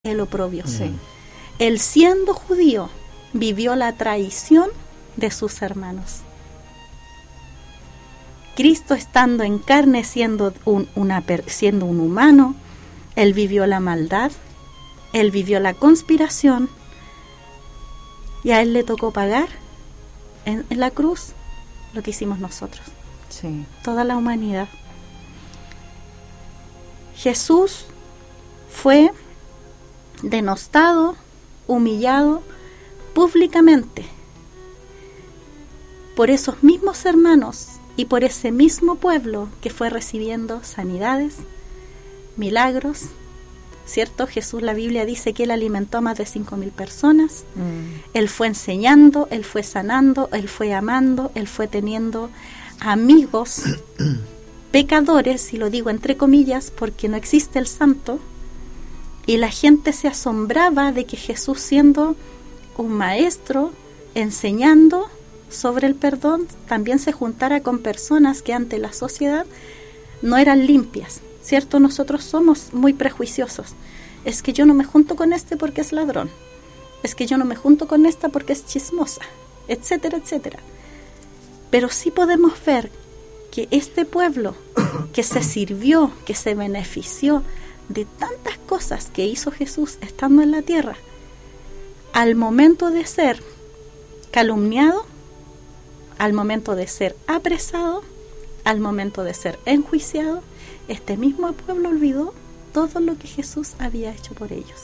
el oprobio. Sí. Él, siendo judío, vivió la traición de sus hermanos. Cristo, estando en carne, siendo un humano, Él vivió la maldad, Él vivió la conspiración, y a Él le tocó pagar en la cruz lo que hicimos nosotros. Sí. Toda la humanidad. Jesús fue denostado, humillado públicamente por esos mismos hermanos y por ese mismo pueblo que fue recibiendo sanidades, milagros, ¿cierto? Jesús, la Biblia dice que Él alimentó a más de 5,000 personas. Él fue enseñando, Él fue sanando, Él fue amando, Él fue teniendo amigos pecadores, y lo digo entre comillas porque no existe el santo, y la gente se asombraba de que Jesús, siendo un maestro, enseñando sobre el perdón, también se juntara con personas que ante la sociedad no eran limpias, ¿cierto? Nosotros somos muy prejuiciosos. Es que yo no me junto con este porque es ladrón, es que yo no me junto con esta porque es chismosa, etcétera, etcétera. Pero sí podemos ver que este pueblo que se sirvió, que se benefició de tantas cosas que hizo Jesús estando en la tierra, al momento de ser calumniado, al momento de ser apresado, al momento de ser enjuiciado, este mismo pueblo olvidó todo lo que Jesús había hecho por ellos.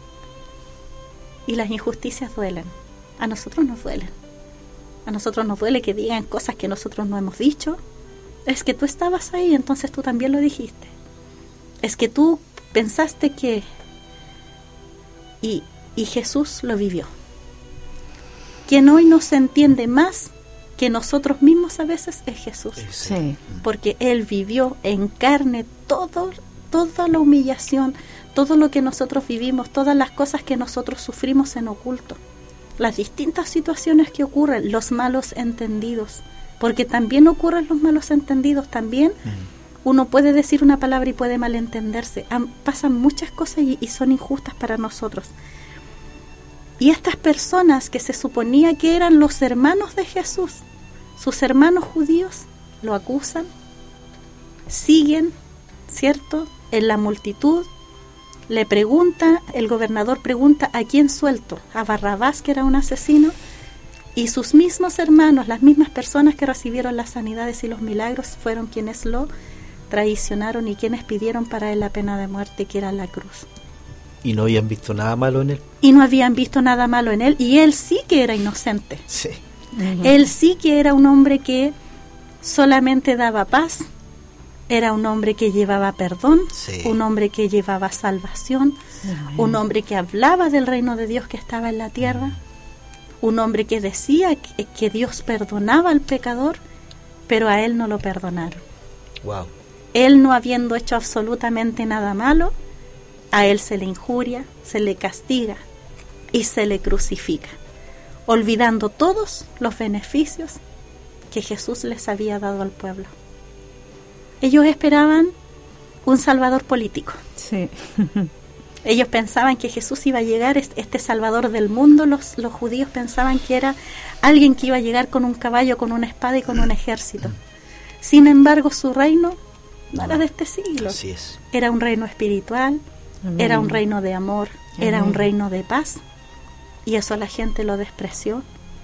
Y las injusticias duelen. A nosotros nos duelen. A nosotros nos duele que digan cosas que nosotros no hemos dicho. Es que tú estabas ahí, entonces tú también lo dijiste. Es que tú pensaste que... Y Jesús lo vivió. Quien hoy no se entiende más que nosotros mismos a veces es Jesús. Sí. Porque Él vivió en carne toda la humillación, todo lo que nosotros vivimos, todas las cosas que nosotros sufrimos en oculto, las distintas situaciones que ocurren, los malos entendidos, porque también ocurren los malos entendidos, también uno puede decir una palabra y puede malentenderse. Pasan muchas cosas y son injustas para nosotros. Y estas personas que se suponía que eran los hermanos de Jesús, sus hermanos judíos, lo acusan, siguen, ¿cierto?, en la multitud. Le pregunta, el gobernador pregunta, ¿a quién suelto? A Barrabás, que era un asesino. Y sus mismos hermanos, las mismas personas que recibieron las sanidades y los milagros, fueron quienes lo traicionaron y quienes pidieron para él la pena de muerte, que era la cruz. Y no habían visto nada malo en él. Y no habían visto nada malo en él, y él sí que era inocente. Sí. Él sí que era un hombre que solamente daba paz, era un hombre que llevaba perdón, Sí. un hombre que llevaba salvación, un hombre que hablaba del reino de Dios que estaba en la tierra, un hombre que decía que Dios perdonaba al pecador, pero a él no lo perdonaron. Wow. Él, no habiendo hecho absolutamente nada malo, a él se le injuria, se le castiga y se le crucifica, olvidando todos los beneficios que Jesús les había dado al pueblo. Ellos esperaban un salvador político. Sí. Ellos pensaban que Jesús iba a llegar, este salvador del mundo. Los judíos pensaban que era alguien que iba a llegar con un caballo, con una espada y con un ejército. Sin embargo, su reino no era de este siglo. Así es. Era un reino espiritual, Amén. era un reino de amor, era Amén. un reino de paz, y eso la gente lo despreció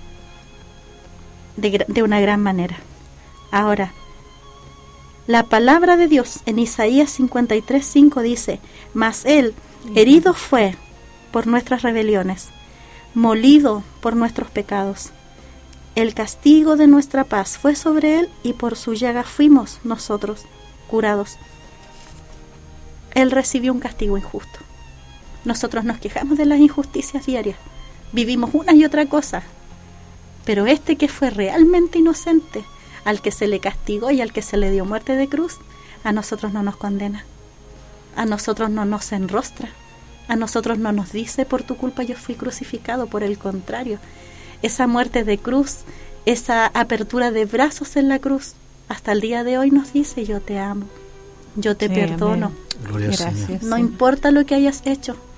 de una gran manera. Ahora, la palabra de Dios en Isaías 53:5 dice: mas él herido fue por nuestras rebeliones, molido por nuestros pecados. El castigo de nuestra paz fue sobre él, y por su llaga fuimos nosotros curados. Él recibió un castigo injusto. Nosotros nos quejamos de las injusticias diarias, vivimos una y otra cosa, pero este que fue realmente inocente, al que se le castigó y al que se le dio muerte de cruz, a nosotros no nos condena, a nosotros no nos enrostra, a nosotros no nos dice: por tu culpa yo fui crucificado. Por el contrario, esa muerte de cruz, esa apertura de brazos en la cruz, hasta el día de hoy nos dice: yo te amo, yo te perdono. Gloria al Señor. Gracias. No importa lo que hayas hecho,